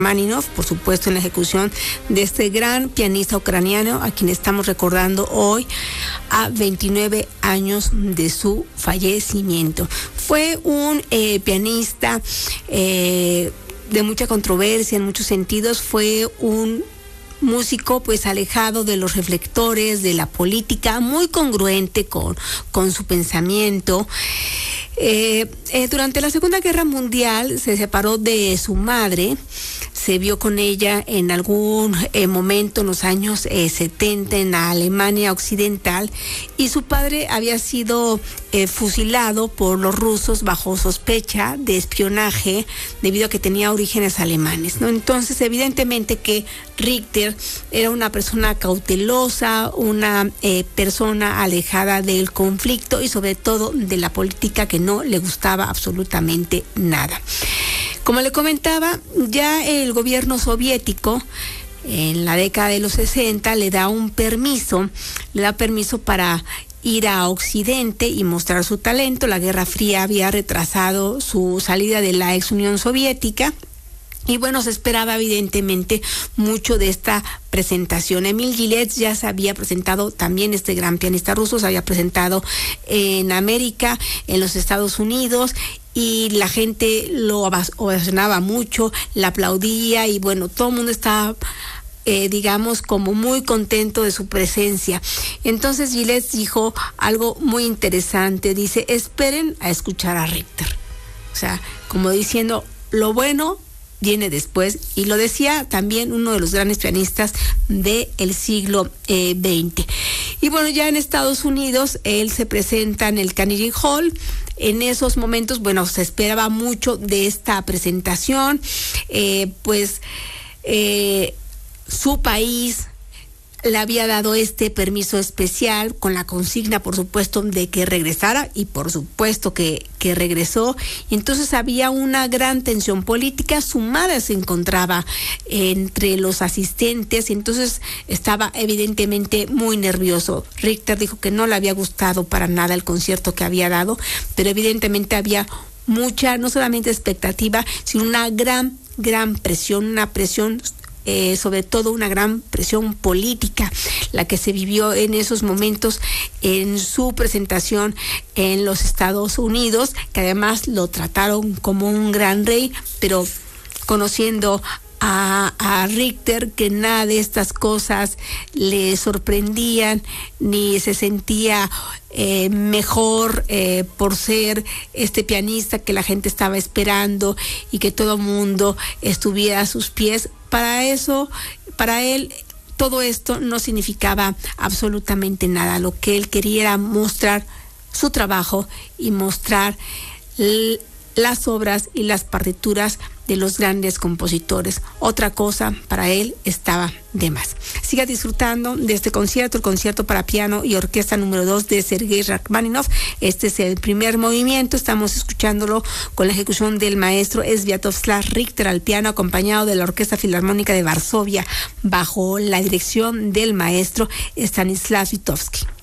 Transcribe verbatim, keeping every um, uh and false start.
Rachmaninoff, por supuesto, en la ejecución de este gran pianista ucraniano, a quien estamos recordando hoy a veintinueve años de su fallecimiento. Fue un eh, pianista eh, de mucha controversia en muchos sentidos, fue un músico pues alejado de los reflectores, de la política, muy congruente con, con su pensamiento. Eh, eh, durante la Segunda Guerra Mundial se separó de su madre, se vio con ella en algún eh, momento en los años eh, setenta en la Alemania Occidental, y su padre había sido eh, fusilado por los rusos bajo sospecha de espionaje debido a que tenía orígenes alemanes, ¿no? Entonces, evidentemente que Richter era una persona cautelosa, una eh, persona alejada del conflicto y sobre todo de la política, que no le gustaba absolutamente nada. Como le comentaba, ya el gobierno soviético en la década de los sesenta le da un permiso, le da permiso para ir a Occidente y mostrar su talento. La Guerra Fría había retrasado su salida de la ex Unión Soviética. Y bueno, se esperaba evidentemente mucho de esta presentación. Emil Gilets ya se había presentado, también este gran pianista ruso, se había presentado en América, en los Estados Unidos, y la gente lo ovacionaba mucho, la aplaudía, y bueno, todo el mundo estaba, eh, digamos, como muy contento de su presencia. Entonces Gilets dijo algo muy interesante, dice: esperen a escuchar a Richter. O sea, como diciendo, lo bueno viene después, y lo decía también uno de los grandes pianistas del siglo eh, veinte. Y bueno, ya en Estados Unidos él se presenta en el Carnegie Hall. En esos momentos, bueno, se esperaba mucho de esta presentación, eh, pues eh, su país le había dado este permiso especial con la consigna, por supuesto, de que regresara, y por supuesto que, que regresó. Y entonces había una gran tensión política, su madre se encontraba entre los asistentes, y entonces estaba evidentemente muy nervioso. Richter dijo que no le había gustado para nada el concierto que había dado, pero evidentemente había mucha, no solamente expectativa, sino una gran, gran presión, una presión Eh, sobre todo una gran presión política, la que se vivió en esos momentos en su presentación en los Estados Unidos, que además lo trataron como un gran rey, pero conociendo a, a Richter, que nada de estas cosas le sorprendían, ni se sentía eh, mejor eh, por ser este pianista que la gente estaba esperando y que todo el mundo estuviera a sus pies. Para eso, para él, todo esto no significaba absolutamente nada. Lo que él quería era mostrar su trabajo y mostrar l- las obras y las partituras de los grandes compositores. Otra cosa para él estaba de más. Siga disfrutando de este concierto, el concierto para piano y orquesta número dos de Sergei Rachmaninoff. Este es el primer movimiento, estamos escuchándolo con la ejecución del maestro Sviatoslav Richter al piano, acompañado de la Orquesta Filarmónica de Varsovia, bajo la dirección del maestro Stanislav Svitovsky.